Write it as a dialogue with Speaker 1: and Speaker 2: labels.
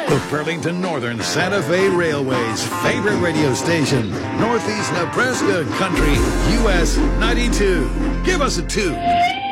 Speaker 1: The Burlington Northern Santa Fe Railway's favorite radio station, Northeast Nebraska Country, US 92. Give us a 2.